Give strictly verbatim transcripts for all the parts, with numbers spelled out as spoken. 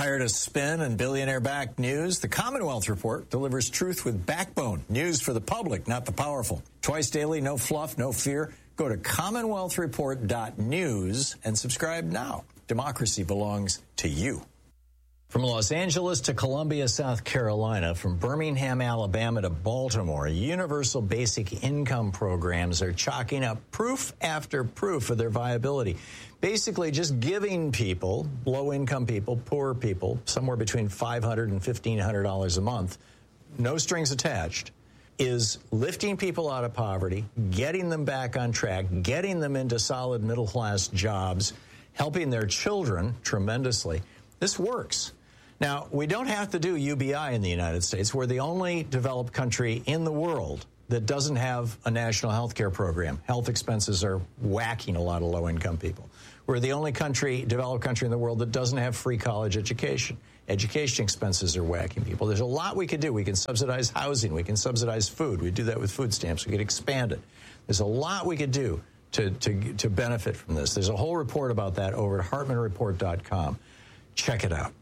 Tired of spin and billionaire-backed news? The Commonwealth Report delivers truth with backbone. News for the public, not the powerful. Twice daily, no fluff, no fear. Go to commonwealth report dot news and subscribe now. Democracy belongs to you. From Los Angeles to Columbia, South Carolina, from Birmingham, Alabama to Baltimore, universal basic income programs are chalking up proof after proof of their viability. Basically, just giving people, low-income people, poor people, somewhere between five hundred dollars and fifteen hundred dollars a month, no strings attached, is lifting people out of poverty, getting them back on track, getting them into solid middle-class jobs, helping their children tremendously. This works. Now, we don't have to do U B I in the United States. We're the only developed country in the world that doesn't have a national health care program. Health expenses are whacking a lot of low-income people. We're the only country, developed country in the world that doesn't have free college education. Education expenses are whacking people. There's a lot we could do. We can subsidize housing. We can subsidize food. We do that with food stamps. We could expand it. There's a lot we could do to, to, to benefit from this. There's a whole report about that over at hartman report dot com. Check it out.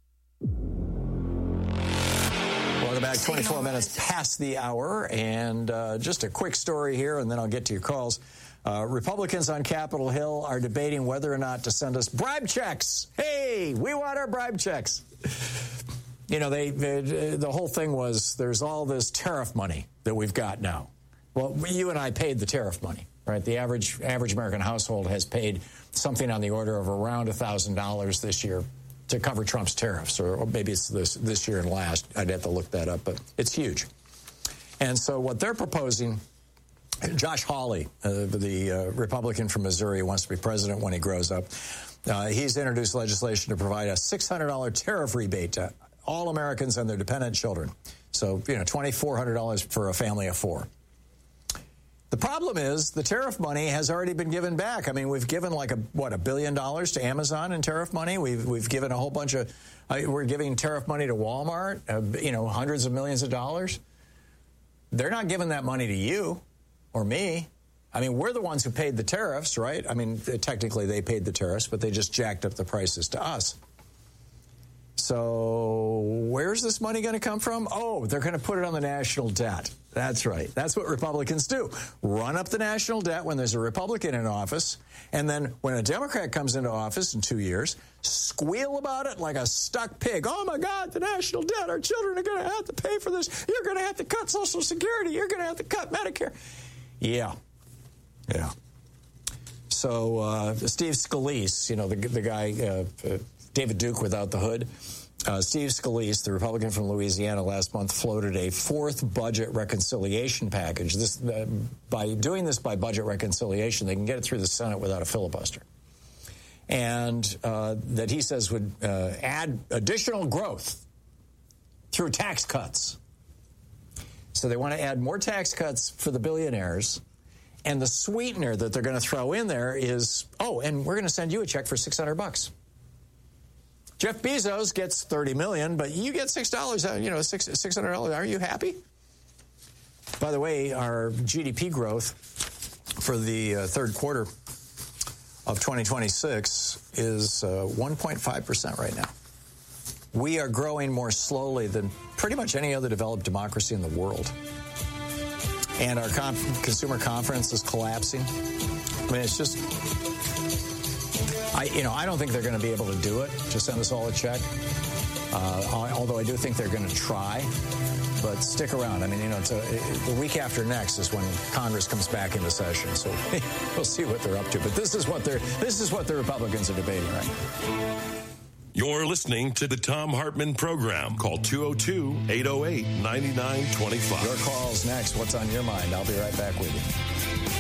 Welcome back. twenty-four minutes past the hour, and uh, just a quick story here, and then I'll get to your calls. Uh, Republicans on Capitol Hill are debating whether or not to send us bribe checks. Hey, we want our bribe checks. You know, they, they the whole thing was there's all this tariff money that we've got now. Well, you and I paid the tariff money, right? The average average American household has paid something on the order of around one thousand dollars this year to cover Trump's tariffs, or, or maybe it's this this year and last. I'd have to look that up, but it's huge. And so what they're proposing, Josh Hawley, uh, the uh, Republican from Missouri, wants to be president when he grows up. Uh, he's introduced legislation to provide a six hundred dollars tariff rebate to all Americans and their dependent children. So, you know, twenty-four hundred dollars for a family of four. The problem is the tariff money has already been given back. I mean, we've given like a what a billion dollars to Amazon in tariff money. We've we've given a whole bunch of uh, we're giving tariff money to Walmart. Uh, you know, hundreds of millions of dollars. They're not giving that money to you or me. I mean, we're the ones who paid the tariffs, right? I mean, technically they paid the tariffs, but they just jacked up the prices to us. So where's this money going to come from? Oh, they're going to put it on the national debt. That's right. That's what Republicans do. Run up the national debt when there's a Republican in office, and then when a Democrat comes into office in two years, squeal about it like a stuck pig. Oh, my God, the national debt. Our children are going to have to pay for this. You're going to have to cut Social Security. You're going to have to cut Medicare. Yeah. Yeah. So uh, Steve Scalise, you know, the, the guy, uh, uh, David Duke without the hood, Uh, Steve Scalise, the Republican from Louisiana, last month floated a fourth budget reconciliation package. This, uh, by doing this by budget reconciliation, they can get it through the Senate without a filibuster. And uh, that he says would uh, add additional growth through tax cuts. So they want to add more tax cuts for the billionaires. And the sweetener that they're going to throw in there is, oh, and we're going to send you a check for six hundred bucks. Jeff Bezos gets thirty million dollars, but you get six dollars, you know, six six hundred dollars. Are you happy? By the way, our G D P growth for the uh, third quarter of twenty twenty-six is uh, one point five percent right now. We are growing more slowly than pretty much any other developed democracy in the world. And our conf- consumer confidence is collapsing. I mean, it's just... I, you know, I don't think they're going to be able to do it, to send us all a check, uh, although I do think they're going to try. But stick around. I mean, you know, it's a, it, the week after next is when Congress comes back into session, so we'll see what they're up to. But this is what they're this is what the Republicans are debating right now. You're listening to the Thom Hartmann Program. Call two oh two, eight oh eight, nine nine two five. Your call's next. What's on your mind? I'll be right back with you.